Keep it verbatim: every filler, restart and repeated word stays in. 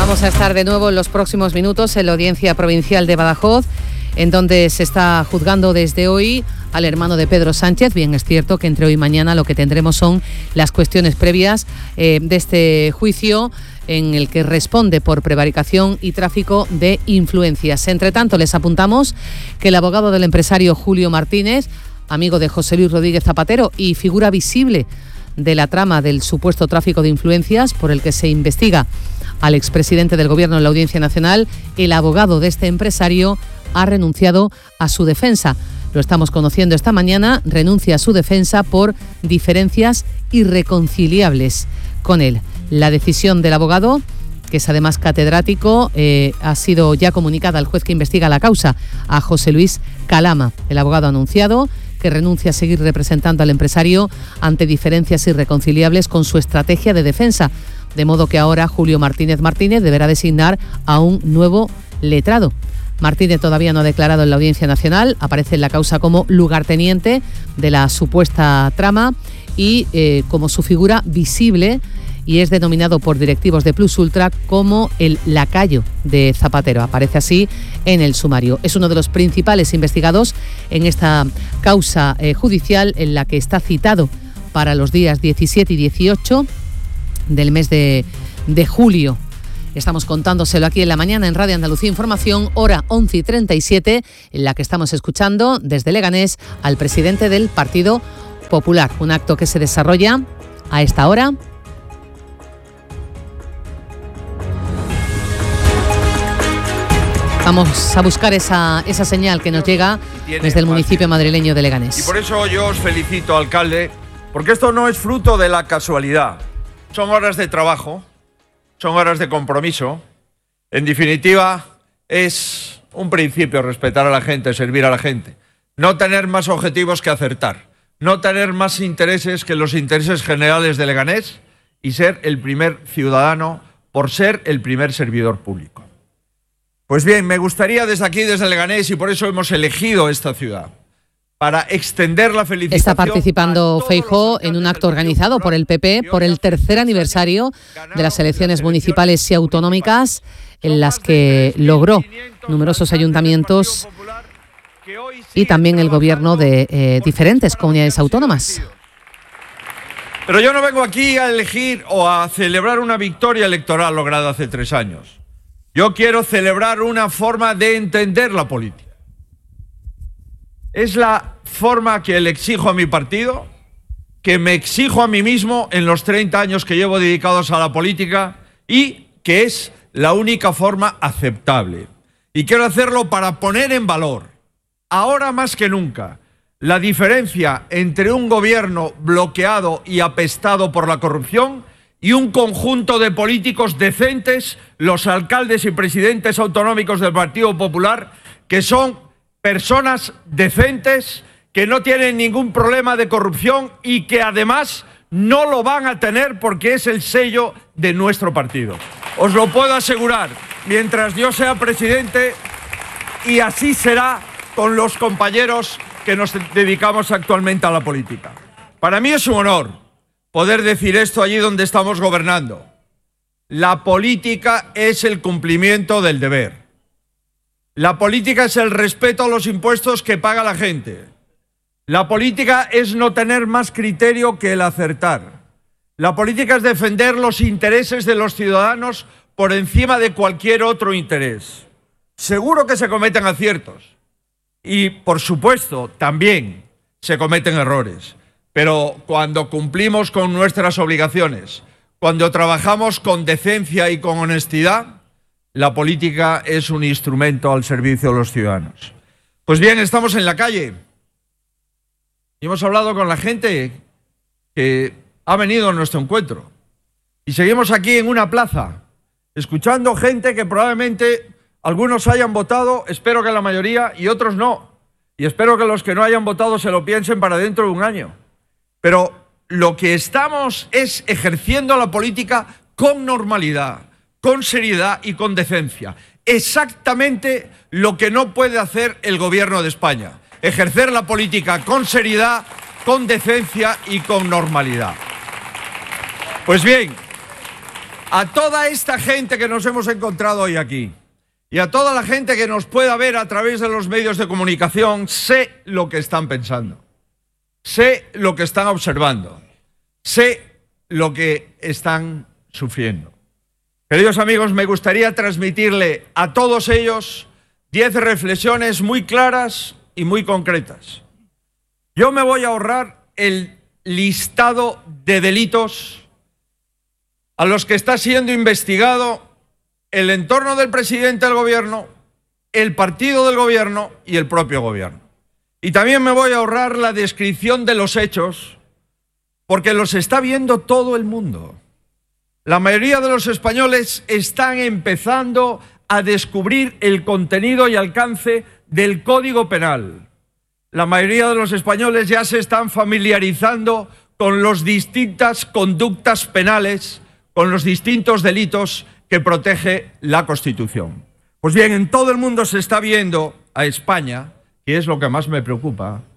Vamos a estar de nuevo en los próximos minutos en la Audiencia Provincial de Badajoz, en donde se está juzgando desde hoy al hermano de Pedro Sánchez. Bien, es cierto que entre hoy y mañana lo que tendremos son las cuestiones previas eh, de este juicio en el que responde por prevaricación y tráfico de influencias. Entre tanto, les apuntamos que el abogado del empresario Julio Martínez, amigo de José Luis Rodríguez Zapatero y figura visible de la trama del supuesto tráfico de influencias por el que se investiga al expresidente del Gobierno en la Audiencia Nacional, el abogado de este empresario ha renunciado a su defensa. Lo estamos conociendo esta mañana, renuncia a su defensa por diferencias irreconciliables con él. La decisión del abogado, que es además catedrático, eh, ha sido ya comunicada al juez que investiga la causa, a José Luis Calama. El abogado ha anunciado que renuncia a seguir representando al empresario ante diferencias irreconciliables con su estrategia de defensa, de modo que ahora Julio Martínez Martínez deberá designar a un nuevo letrado. Martínez todavía no ha declarado en la Audiencia Nacional, aparece en la causa como lugarteniente de la supuesta trama y eh, como su figura visible, y es denominado por directivos de Plus Ultra como el lacayo de Zapatero. Aparece así en el sumario. Es uno de los principales investigados en esta causa eh, judicial en la que está citado para los días diecisiete y dieciocho del mes de, de julio. Estamos contándoselo aquí en la mañana en Radio Andalucía Información, hora once y treinta y siete, en la que estamos escuchando desde Leganés al presidente del Partido Popular. Un acto que se desarrolla a esta hora. Vamos a buscar esa, esa señal que nos llega desde el municipio madrileño de Leganés. Y por eso yo os felicito, alcalde, porque esto no es fruto de la casualidad. Son horas de trabajo, son horas de compromiso. En definitiva, es un principio respetar a la gente, servir a la gente. No tener más objetivos que acertar. No tener más intereses que los intereses generales de Leganés y ser el primer ciudadano por ser el primer servidor público. Pues bien, me gustaría desde aquí, desde Leganés, y por eso hemos elegido esta ciudad, para extender la felicitación. Está participando Feijóo en un acto organizado por el P P por el tercer aniversario de las elecciones municipales y autonómicas, en las que logró numerosos ayuntamientos y también el gobierno de eh, diferentes comunidades autónomas. Pero yo no vengo aquí a elegir o a celebrar una victoria electoral lograda hace tres años. Yo quiero celebrar una forma de entender la política. Es la forma que le exijo a mi partido, que me exijo a mí mismo en los treinta años que llevo dedicados a la política y que es la única forma aceptable. Y quiero hacerlo para poner en valor, ahora más que nunca, la diferencia entre un gobierno bloqueado y apestado por la corrupción y un conjunto de políticos decentes, los alcaldes y presidentes autonómicos del Partido Popular, que son personas decentes, que no tienen ningún problema de corrupción y que además no lo van a tener porque es el sello de nuestro partido. Os lo puedo asegurar, mientras yo sea presidente, y así será con los compañeros que nos dedicamos actualmente a la política. Para mí es un honor poder decir esto allí donde estamos gobernando. La política es el cumplimiento del deber. La política es el respeto a los impuestos que paga la gente. La política es no tener más criterio que el acertar. La política es defender los intereses de los ciudadanos por encima de cualquier otro interés. Seguro que se cometen aciertos. Y, por supuesto, también se cometen errores. Pero cuando cumplimos con nuestras obligaciones, cuando trabajamos con decencia y con honestidad, la política es un instrumento al servicio de los ciudadanos. Pues bien, estamos en la calle y hemos hablado con la gente que ha venido a nuestro encuentro. Y seguimos aquí en una plaza, escuchando gente que probablemente algunos hayan votado, espero que la mayoría, y otros no. Y espero que los que no hayan votado se lo piensen para dentro de un año. Pero lo que estamos es ejerciendo la política con normalidad, con seriedad y con decencia. Exactamente lo que no puede hacer el Gobierno de España. Ejercer la política con seriedad, con decencia y con normalidad. Pues bien, A toda esta gente que nos hemos encontrado hoy aquí y a toda la gente que nos pueda ver a través de los medios de comunicación, sé lo que están pensando, sé lo que están observando, sé lo que están sufriendo. Queridos amigos, me gustaría transmitirle a todos ellos diez reflexiones muy claras y muy concretas. Yo me voy a ahorrar el listado de delitos a los que está siendo investigado el entorno del presidente del gobierno, el partido del gobierno y el propio gobierno. Y también me voy a ahorrar la descripción de los hechos, porque los está viendo todo el mundo. La mayoría de los españoles están empezando a descubrir el contenido y alcance del Código Penal. La mayoría de los españoles ya se están familiarizando con las distintas conductas penales, con los distintos delitos que protege la Constitución. Pues bien, en todo el mundo se está viendo a España, que es lo que más me preocupa,